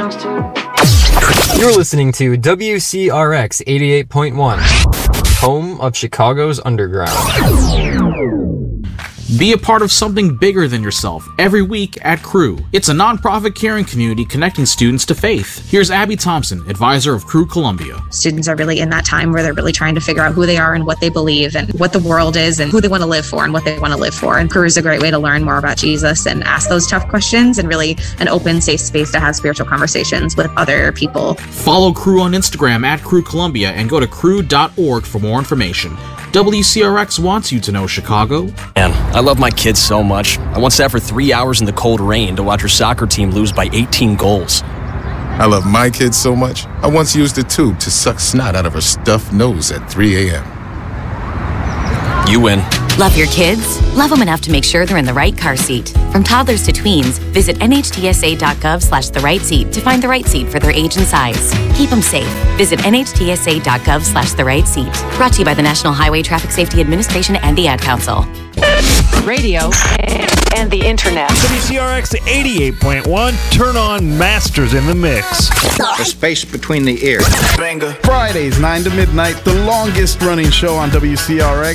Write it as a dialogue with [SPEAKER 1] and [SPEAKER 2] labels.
[SPEAKER 1] You're listening to WCRX 88.1, home of Chicago's underground.
[SPEAKER 2] Be a part of something bigger than yourself every week at Cru. It's a nonprofit caring community connecting students to faith. Here's Abby Thompson, advisor of Cru Columbia.
[SPEAKER 3] Students are really in that time where they're really trying to figure out who they are and what they believe and what the world is and who they want to live for and what they want to live for. And Cru is a great way to learn more about Jesus and ask those tough questions, and really an open, safe space to have spiritual conversations with other people.
[SPEAKER 2] Follow Cru on Instagram at Cru Columbia and go to cru.org for more information. WCRX wants you to know Chicago.
[SPEAKER 4] Man, I love my kids so much. I once sat for 3 hours in the cold rain to watch her soccer team lose by 18 goals.
[SPEAKER 5] I love my kids so much, I once used a tube to suck snot out of her stuffed nose at 3 a.m.
[SPEAKER 4] You win.
[SPEAKER 6] Love your kids? Love them enough to make sure they're in the right car seat. From toddlers to tweens, visit nhtsa.gov/the right seat to find the right seat for their age and size. Keep them safe. Visit nhtsa.gov/the right seat. Brought to you by the National Highway Traffic Safety Administration and the Ad Council.
[SPEAKER 7] Radio and the internet.
[SPEAKER 8] WCRX 88.1. Turn on Masters in the Mix.
[SPEAKER 9] The space between the ears.
[SPEAKER 10] Fridays, 9 to midnight, the longest running show on WCRX.